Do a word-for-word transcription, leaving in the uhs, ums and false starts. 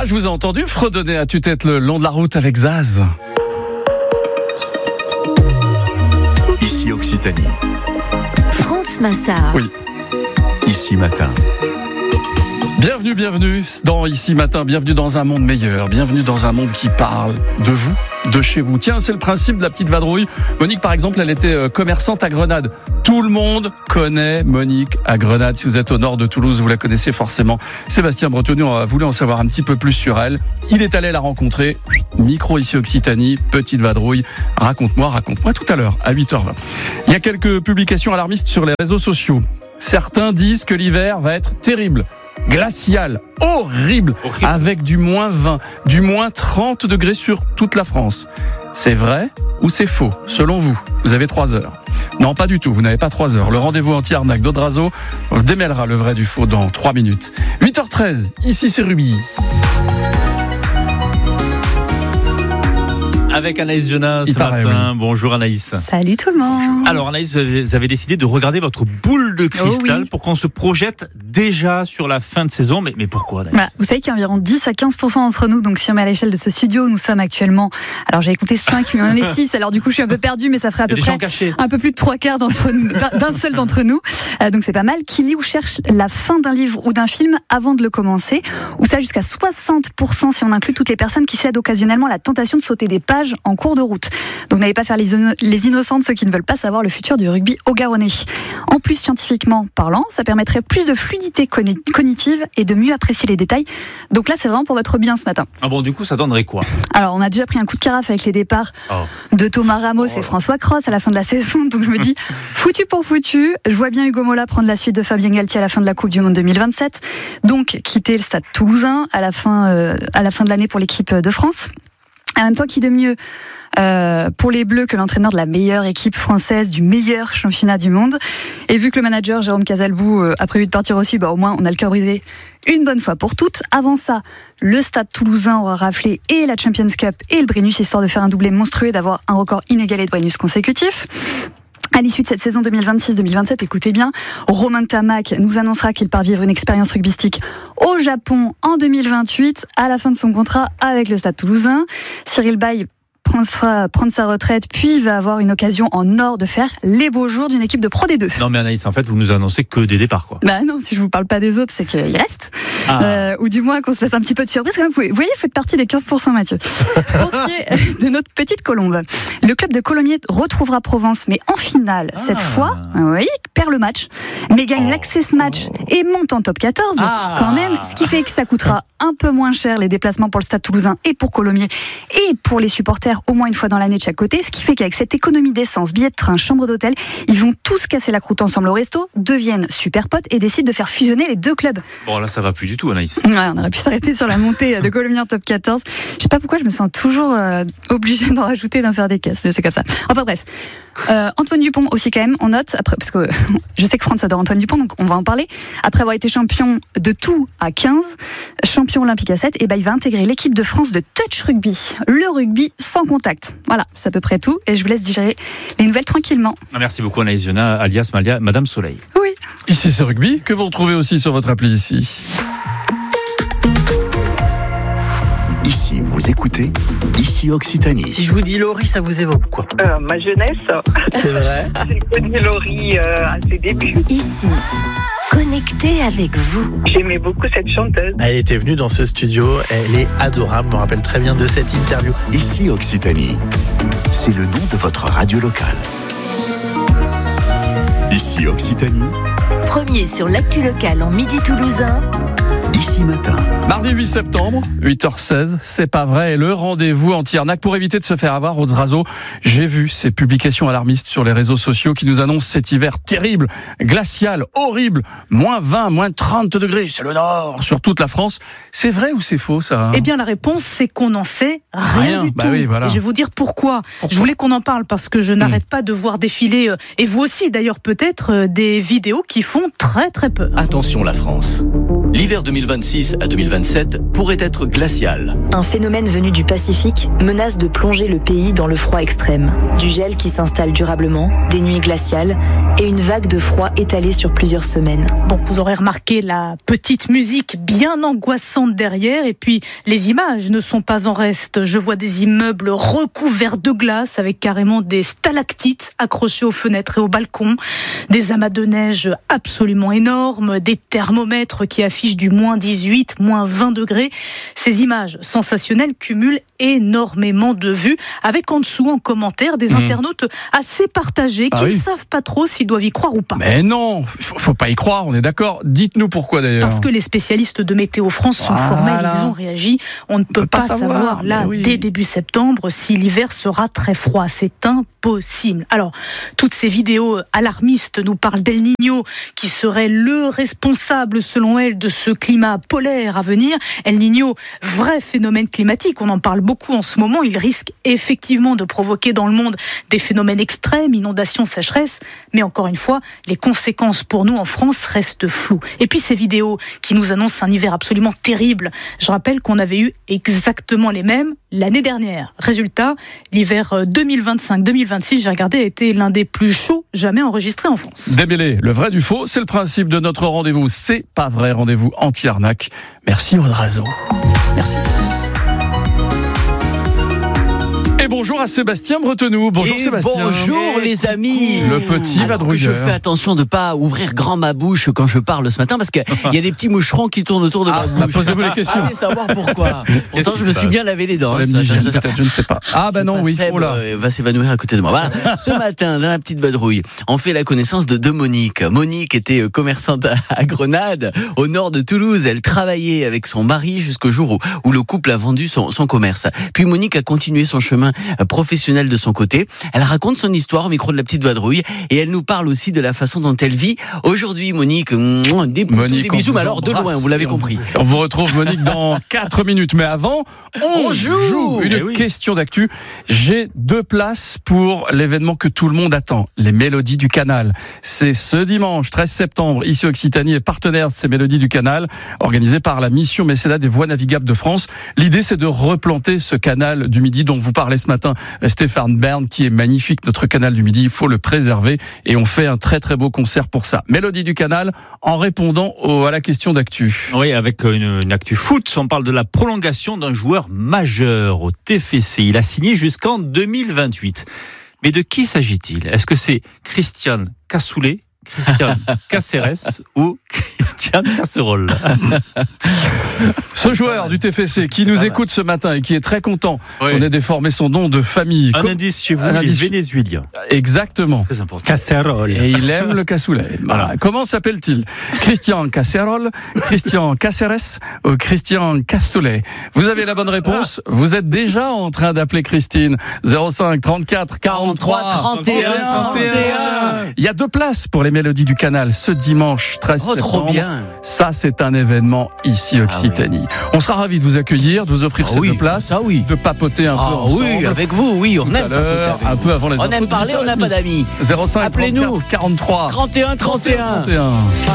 je vous ai entendu fredonner à tue-tête le long de la route avec Zaz. Ici Occitanie. France Massard. Oui. Ici Matin. Bienvenue, bienvenue dans Ici Matin, bienvenue dans un monde meilleur, bienvenue dans un monde qui parle de vous, de chez vous. Tiens, c'est le principe de la petite vadrouille. Monique, par exemple, elle était commerçante à Grenade. Tout le monde connaît Monique à Grenade. Si vous êtes au nord de Toulouse, vous la connaissez forcément. Sébastien Bretonnion a voulu en savoir un petit peu plus sur elle. Il est allé la rencontrer. Micro ici Occitanie, petite vadrouille. Raconte-moi, raconte-moi tout à l'heure, à huit heures vingt. Il y a quelques publications alarmistes sur les réseaux sociaux. Certains disent que l'hiver va être terrible. Glacial, horrible, horrible, avec du moins vingt, du moins trente degrés sur toute la France. C'est vrai ou c'est faux, selon vous? Vous avez trois heures. Non, pas du tout, vous n'avez pas trois heures. Le rendez-vous anti-arnaque d'Audrazo démêlera le vrai du faux dans trois minutes. huit heures treize, ici c'est Ruby. Avec Anaïs Jonas Il ce paraît, matin. oui. Bonjour Anaïs. Salut tout le monde. Alors Anaïs, vous avez décidé de regarder votre boule de cristal oh oui. pour qu'on se projette déjà sur la fin de saison. Mais, mais pourquoi Anaïs? Bah, vous savez qu'il y a environ dix à quinze pour cent d'entre nous, donc si on met à l'échelle de ce studio, nous sommes actuellement, alors j'ai écouté cinq, mais on en est six, alors du coup je suis un peu perdue, mais ça ferait à peu près un peu plus de trois quarts d'entre nous, d'un seul d'entre nous, euh, donc c'est pas mal, qui lit ou cherche la fin d'un livre ou d'un film avant de le commencer, ou ça jusqu'à soixante pour cent si on inclut toutes les personnes qui cèdent occasionnellement à la tentation de sauter des pages en cours de route. Donc n'allez pas faire les, inno- les innocents de ceux qui ne veulent pas savoir le futur du rugby au Garonnais. En plus, scientifiquement parlant, ça permettrait plus de fluidité cogn- cognitive et de mieux apprécier les détails. Donc là, c'est vraiment pour votre bien ce matin. Ah bon, du coup, ça donnerait quoi? Alors, on a déjà pris un coup de carafe avec les départs oh. de Thomas Ramos oh. et François Cros à la fin de la saison. Donc je me dis, foutu pour foutu. Je vois bien Hugo Mola prendre la suite de Fabien Galtier à la fin de la Coupe du Monde deux mille vingt-sept. Donc quitter le stade toulousain à la fin, euh, à la fin de l'année pour l'équipe de France. En même temps, qui de mieux euh, pour les Bleus que l'entraîneur de la meilleure équipe française du meilleur championnat du monde. Et vu que le manager Jérôme Casalbou euh, a prévu de partir aussi, bah au moins on a le cœur brisé une bonne fois pour toutes. Avant ça, le stade toulousain aura raflé et la Champions Cup et le Brennus, histoire de faire un doublé monstrueux et d'avoir un record inégalé de Brennus consécutifs. À l'issue de cette saison deux mille vingt-six deux mille vingt-sept, écoutez bien, Romain Tamac nous annoncera qu'il part vivre une expérience rugbystique au Japon en deux mille vingt-huit, à la fin de son contrat avec le Stade Toulousain. Cyril Baille prendra prendre sa retraite, puis va avoir une occasion en or de faire les beaux jours d'une équipe de Pro D deux. Non mais Anaïs, en fait, vous nous annoncez que des départs, quoi. Bah non, si je vous parle pas des autres, c'est qu'il reste. Ah. Euh, ou du moins qu'on se laisse un petit peu de surprise. Quand même, vous voyez, vous faites partie des quinze pour cent, Mathieu. Pour ce qui est de notre petite Colombe, le club de Colomiers retrouvera Provence, mais en finale. Ah. Cette fois, oui, perd le match, mais gagne oh. l'Access Match et monte en top quatorze. Ah. Quand même, ce qui fait que ça coûtera un peu moins cher les déplacements pour le Stade Toulousain et pour Colomiers et pour les supporters au moins une fois dans l'année de chaque côté. Ce qui fait qu'avec cette économie d'essence, billets de train, chambre d'hôtel, ils vont tous casser la croûte ensemble au resto, deviennent super potes et décident de faire fusionner les deux clubs. Bon là, ça va plus du tout, Anaïs. Ouais, on aurait pu s'arrêter sur la montée de Colomiers en top quatorze. Je sais pas pourquoi je me sens toujours euh, obligée d'en rajouter, d'en faire des caisses, mais c'est comme ça. Enfin bref, euh, Antoine Dupont aussi quand même, on note, après, parce que je sais que France adore Antoine Dupont, donc on va en parler. Après avoir été champion de tout à quinze, champion olympique à sept, et ben il va intégrer l'équipe de France de touch rugby, le rugby sans contact. Voilà, c'est à peu près tout, et je vous laisse digérer les nouvelles tranquillement. Merci beaucoup Anaïs Jonas, alias Malia, Madame Soleil. Oui. Ici c'est Rugby, que vous retrouvez aussi sur votre appli ici. Ici, vous écoutez Ici Occitanie. Si je vous dis Laurie, ça vous évoque quoi? euh, Ma jeunesse. C'est vrai. J'ai connu Laurie euh, à ses débuts. Ici, connecté avec vous. J'aimais beaucoup cette chanteuse. Elle était venue dans ce studio, elle est adorable, je me rappelle très bien de cette interview. Ici Occitanie, c'est le nom de votre radio locale. Ici Occitanie. Premier sur l'actu locale en midi toulousain. Ici Matin. Mardi huit septembre, huit heures seize, c'est pas vrai, et le rendez-vous anti-arnaque pour éviter de se faire avoir au Drazo. J'ai vu ces publications alarmistes sur les réseaux sociaux qui nous annoncent cet hiver terrible, glacial, horrible, moins vingt, moins trente degrés, c'est le nord, sur toute la France. C'est vrai ou c'est faux ça? Eh bien la réponse c'est qu'on n'en sait rien, rien du bah tout. Oui, voilà. Et je vais vous dire pourquoi. pourquoi je voulais qu'on en parle parce que je n'arrête mmh. pas de voir défiler, euh, et vous aussi d'ailleurs peut-être, euh, des vidéos qui font très très peur. Attention la France. L'hiver deux mille vingt-six à deux mille vingt-sept pourrait être glacial. Un phénomène venu du Pacifique menace de plonger le pays dans le froid extrême. Du gel qui s'installe durablement, des nuits glaciales et une vague de froid étalée sur plusieurs semaines. Donc vous aurez remarqué la petite musique bien angoissante derrière et puis les images ne sont pas en reste. Je vois des immeubles recouverts de glace avec carrément des stalactites accrochées aux fenêtres et aux balcons, des amas de neige absolument énormes, des thermomètres qui affichent du moins dix-huit, moins vingt degrés. Ces images sensationnelles cumulent énormément de vues, avec en dessous en commentaire des mmh. internautes assez partagés ah qui oui. ne savent pas trop s'ils doivent y croire ou pas. Mais non, faut, faut pas y croire, on est d'accord. Dites-nous pourquoi d'ailleurs. Parce que les spécialistes de Météo France sont voilà. formels, ils ont réagi. On ne peut, peut pas, pas savoir, savoir là, oui. dès début septembre, si l'hiver sera très froid. C'est impossible. Alors, toutes ces vidéos alarmistes nous parlent d'El Niño, qui serait le responsable, selon elles, de ce climat polaire à venir. El Niño, vrai phénomène climatique, on en parle beaucoup en ce moment. Il risque effectivement de provoquer dans le monde des phénomènes extrêmes, inondations, sécheresse. Mais encore une fois, les conséquences pour nous en France restent floues. Et puis ces vidéos qui nous annoncent un hiver absolument terrible. Je rappelle qu'on avait eu exactement les mêmes l'année dernière. Résultat, l'hiver deux mille vingt-cinq deux mille vingt-six, j'ai regardé, a été l'un des plus chauds jamais enregistrés en France. Démêler le vrai du faux, c'est le principe de notre rendez-vous. C'est pas vrai, rendez-vous anti-arnaque. Merci Audrazo. Merci. Et bonjour à Sébastien Bretenoux. Bonjour et Sébastien. Bonjour les amis. Le petit vadrouilleur. Je fais attention de ne pas ouvrir grand ma bouche quand je parle ce matin parce qu'il y a des petits moucherons qui tournent autour de ah, ma bouche. Bah posez-vous les questions. Allez savoir pourquoi. Pourtant je me suis bien lavé les dents. Hein, je, je ne sais pas. Ah bah non, oui. Seb, oh là. Euh, va s'évanouir à côté de moi. Voilà. Ce matin, dans la petite vadrouille, on fait la connaissance de deux Monique. Monique était commerçante à Grenade, au nord de Toulouse. Elle travaillait avec son mari jusqu'au jour où, où le couple a vendu son, son commerce. Puis Monique a continué son chemin professionnel de son côté. Elle raconte son histoire au micro de la petite vadrouille et elle nous parle aussi de la façon dont elle vit aujourd'hui. Monique, des, Monique, des bisous, mais alors de loin, vous l'avez compris. On vous retrouve Monique dans quatre minutes, mais avant, on, on joue. joue une eh oui. question d'actu. J'ai deux places pour l'événement que tout le monde attend, les Mélodies du Canal. C'est ce dimanche treize septembre, ici Occitanie est partenaire de ces Mélodies du Canal, organisé par la mission mécénat des voies navigables de France. L'idée, c'est de replanter ce canal du Midi dont vous parlez ce matin, Stéphane Bern, qui est magnifique, notre canal du Midi, il faut le préserver et on fait un très très beau concert pour ça. Mélodie du Canal, en répondant au, à la question d'actu. Oui, avec une, une actu foot, on parle de la prolongation d'un joueur majeur au T F C. Il a signé jusqu'en deux mille vingt-huit. Mais de qui s'agit-il ? Est-ce que c'est Christian Cassoulet, Christian Caceres ou Christian Casserole? Ce joueur du T F C qui nous écoute ce matin et qui est très content oui. qu'on ait déformé son nom de famille. Un Comme... indice chez vous, un il indice... est vénézuélien. Exactement. Très important. Casserole. Et il aime le cassoulet. Voilà. Comment s'appelle-t-il ? Christian Casserole, Christian Caceres ou Christian Cassoulet ? Vous avez la bonne réponse. Vous êtes déjà en train d'appeler Christine. zéro cinq trente-quatre quarante-trois trente et un trente et un. Il y a deux places pour les Mélodies du Canal ce dimanche treize septembre. Oh, trop bien. Ça, c'est un événement ici Occitanie. Ah oui. On sera ravis de vous accueillir, de vous offrir ah ces oui, deux places, ça oui. de papoter un ah peu ensemble. Oui, avec vous, oui, on aime papoter avec un peu avant les on infos. On aime parler, on n'a pas d'amis. zéro cinq Appelez-nous. quarante-trois trente et un trente et un. trente et un.